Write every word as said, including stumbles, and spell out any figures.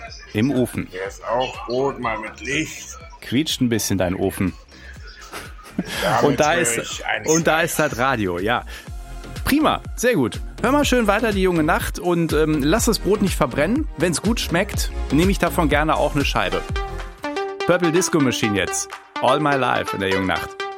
Im Ofen. Der ist auch Brot, mal mit Licht. Quietscht ein bisschen dein Ofen. Damit Und da höre ist, ich ein und da ist halt Radio, ja. Prima, sehr gut. Hör mal schön weiter die junge Nacht und ähm, lass das Brot nicht verbrennen. Wenn es gut schmeckt, nehme ich davon gerne auch eine Scheibe. Purple Disco Machine jetzt. All My Life in der jungen Nacht.